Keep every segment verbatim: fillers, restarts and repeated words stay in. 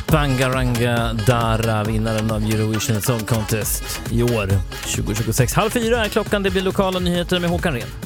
Bangaranga Dara, vinnaren av Eurovision Song Contest i år tjugo tjugosex. Halv fyra är klockan, det blir lokala nyheter med Håkan Ren.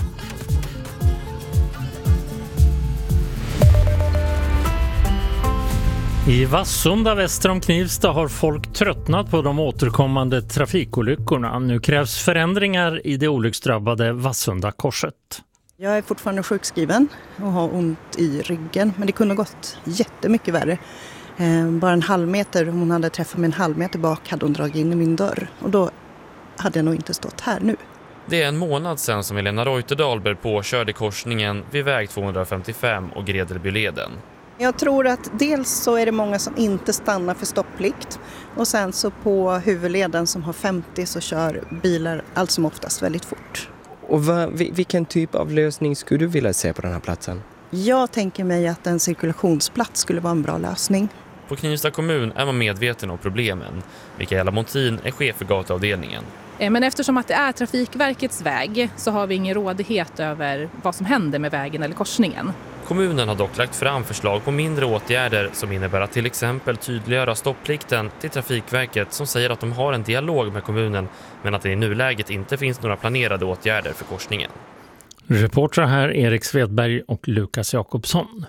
I Vassunda väster om Knivsta har folk tröttnat på de återkommande trafikolyckorna. Nu krävs förändringar i det olycksdrabbade Vassunda-korset. Jag är fortfarande sjukskriven och har ont i ryggen, men det kunde gått jättemycket värre. Bara en halv meter, om hon hade träffat mig en halv meter bak hade hon dragit in i min dörr. Och då hade jag nog inte stått här nu. Det är en månad sedan som Helena Reuter-Dahlberg påkörde korsningen vid väg tvåhundrafemtiofem och Gredelbyleden. Jag tror att dels så är det många som inte stannar för stopplikt. Och sen så på huvudleden som har femtio så kör bilar allt som oftast väldigt fort. Och vad, vilken typ av lösning skulle du vilja se på den här platsen? Jag tänker mig att en cirkulationsplats skulle vara en bra lösning. På Knivsta kommun är man medveten om problemen. Mikaela Montin är chef för gatuavdelningen. Men eftersom att det är Trafikverkets väg så har vi ingen rådighet över vad som händer med vägen eller korsningen. Kommunen har dock lagt fram förslag på mindre åtgärder som innebär att till exempel tydliggöra stoppplikten till Trafikverket som säger att de har en dialog med kommunen men att det i nuläget inte finns några planerade åtgärder för korsningen. Reportrar här Erik Svedberg och Lukas Jakobsson.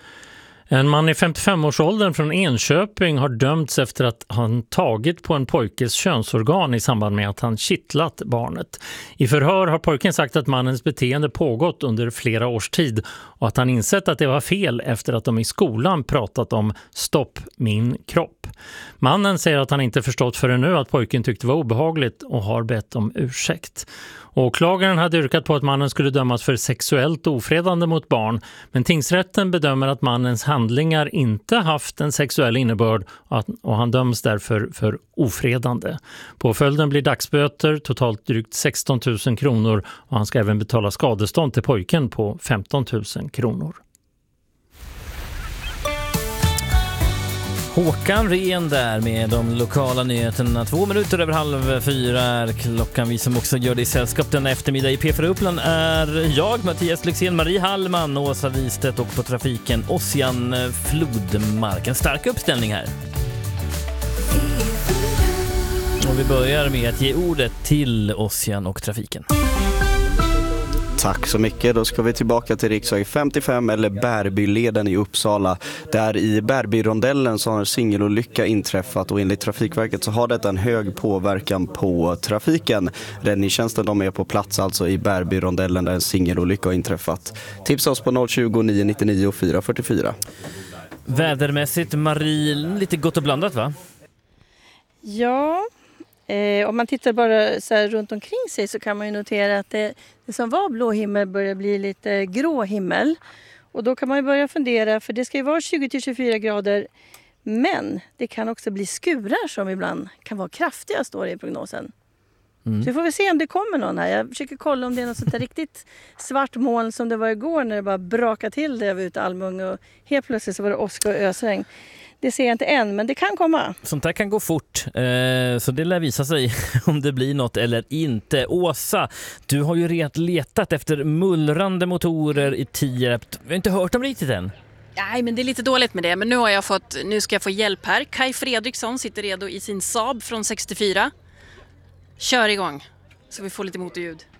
En man i femtiofem-årsåldern från Enköping har dömts efter att han tagit på en pojkes könsorgan i samband med att han kittlat barnet. I förhör har pojken sagt att mannens beteende pågått under flera års tid och att han insett att det var fel efter att de i skolan pratat om stopp min kropp. Mannen säger att han inte förstått förrän nu att pojken tyckte var obehagligt och har bett om ursäkt. Åklagaren hade yrkat på att mannen skulle dömas för sexuellt ofredande mot barn, men tingsrätten bedömer att mannens handlingar inte haft en sexuell innebörd och han döms därför för ofredande. Påföljden blir dagsböter, totalt drygt sexton tusen kronor, och han ska även betala skadestånd till pojken på femton tusen kronor. Håkan Ren där med de lokala nyheterna. Två minuter över halv fyra är klockan. Vi som också gör det i sällskap denna eftermiddag i P fyra Uppland är jag, Mattias Lyxén, Marie Hallman, Åsa Wistedt och på trafiken Ossian Flodmark. En stark uppställning här. Och vi börjar med att ge ordet till Ossian och trafiken. Tack så mycket. Då ska vi tillbaka till riksväg femtiofem eller Bärbyleden i Uppsala. Där i Bärbyrondellen så har en singelolycka inträffat och enligt Trafikverket så har det en hög påverkan på trafiken. Räddningstjänsten de är på plats alltså i Bärbyrondellen där en singelolycka har inträffat. Tipsa oss på noll tjugo, nio nittionio, fyra fyrtiofyra. Vädermässigt, Marie, lite gott och blandat va? Ja, eh, om man tittar bara så här runt omkring sig så kan man ju notera att det, det som var blå himmel börjar bli lite grå himmel. Och då kan man ju börja fundera, för det ska ju vara tjugo till tjugofyra grader, men det kan också bli skurar som ibland kan vara kraftiga, står det i prognosen. Mm. Så vi får väl se om det kommer någon här. Jag försöker kolla om det är något sånt där riktigt svart moln som det var igår när det bara brakade till det. Jag var ute i Almunge och helt plötsligt så var det åska och ösregn. Det ser jag inte än, men det kan komma. Sånt där kan gå fort, eh, så det lär visa sig om det blir något eller inte. Åsa, du har ju redan letat efter mullrande motorer i Tierp. Vi har inte hört dem riktigt än. Nej, men det är lite dåligt med det. Men nu har jag fått, nu ska jag få hjälp här. Kai Fredriksson sitter redo i sin Saab från sextiofyra. Kör igång, så vi får lite motorljud.